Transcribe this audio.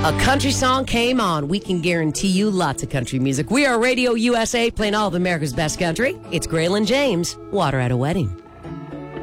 A country song came on. We can guarantee you lots of country music. We are Radio USA, playing all of America's best country. It's Graylin James, Water at a Wedding.